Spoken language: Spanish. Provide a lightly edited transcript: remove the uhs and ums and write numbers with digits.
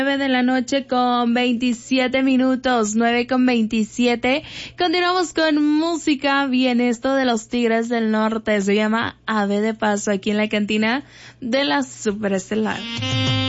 De la noche con 27 minutos, 9:27. Continuamos con música. Viene esto de los Tigres del Norte. Se llama Ave de Paso aquí en la cantina de la Superestelar.